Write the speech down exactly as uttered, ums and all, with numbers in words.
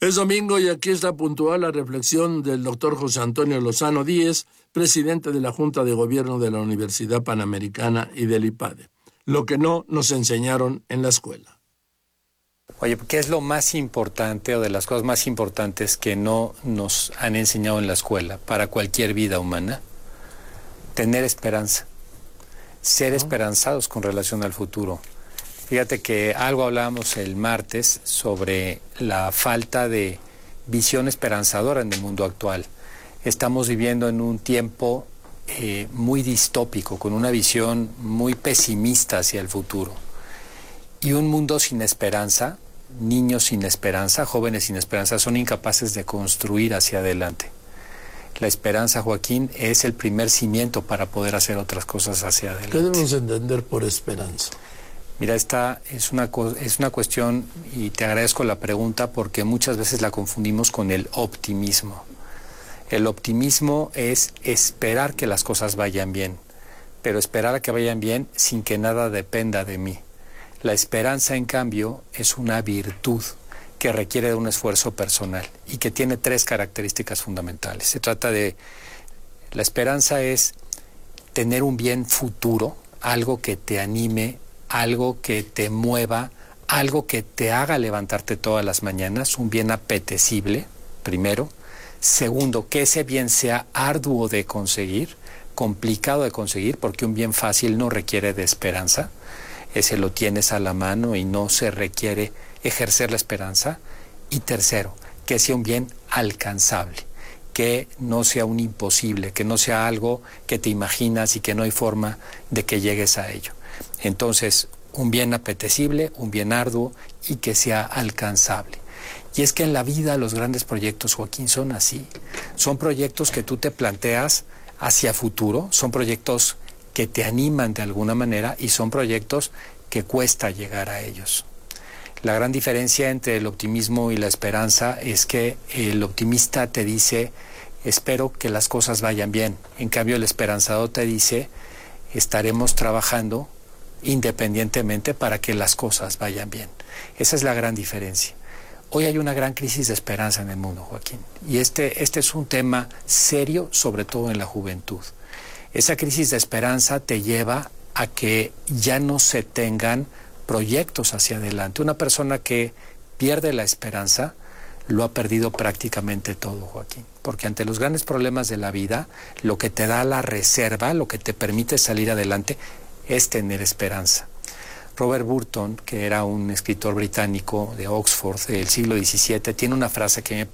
Es domingo y aquí está puntual la reflexión del doctor José Antonio Lozano Díez, presidente de la Junta de Gobierno de la Universidad Panamericana y del IPADE. Lo que no nos enseñaron en la escuela. Oye, ¿qué es lo más importante o de las cosas más importantes que no nos han enseñado en la escuela para cualquier vida humana? Tener esperanza, ser esperanzados con relación al futuro. Fíjate que algo hablábamos el martes sobre la falta de visión esperanzadora en el mundo actual. Estamos viviendo en un tiempo eh, muy distópico, con una visión muy pesimista hacia el futuro. Y un mundo sin esperanza, niños sin esperanza, jóvenes sin esperanza, son incapaces de construir hacia adelante. La esperanza, Joaquín, es el primer cimiento para poder hacer otras cosas hacia adelante. ¿Qué debemos entender por esperanza? Mira, esta es una, es una cuestión, y te agradezco la pregunta, porque muchas veces la confundimos con el optimismo. El optimismo es esperar que las cosas vayan bien, pero esperar a que vayan bien sin que nada dependa de mí. La esperanza, en cambio, es una virtud que requiere de un esfuerzo personal y que tiene tres características fundamentales. Se trata de, la esperanza es tener un bien futuro, algo que te anime, algo que te mueva, algo que te haga levantarte todas las mañanas, un bien apetecible, primero. Segundo, que ese bien sea arduo de conseguir, complicado de conseguir, porque un bien fácil no requiere de esperanza. Ese lo tienes a la mano y no se requiere ejercer la esperanza. Y tercero, que sea un bien alcanzable, que no sea un imposible, que no sea algo que te imaginas y que no hay forma de que llegues a ello. Entonces, un bien apetecible, un bien arduo y que sea alcanzable. Y es que en la vida los grandes proyectos, Joaquín, son así. Son proyectos que tú te planteas hacia futuro, son proyectos que te animan de alguna manera y son proyectos que cuesta llegar a ellos. La gran diferencia entre el optimismo y la esperanza es que el optimista te dice, espero que las cosas vayan bien. En cambio, el esperanzador te dice, estaremos trabajando independientemente para que las cosas vayan bien. Esa es la gran diferencia. Hoy hay una gran crisis de esperanza en el mundo, Joaquín, y este, este es un tema serio, sobre todo en la juventud. Esa crisis de esperanza te lleva a que ya no se tengan proyectos hacia adelante. Una persona que pierde la esperanza lo ha perdido prácticamente todo, Joaquín, porque ante los grandes problemas de la vida, lo que te da la reserva, lo que te permite salir adelante, es tener esperanza. Robert Burton, que era un escritor británico de Oxford del siglo diecisiete, tiene una frase que me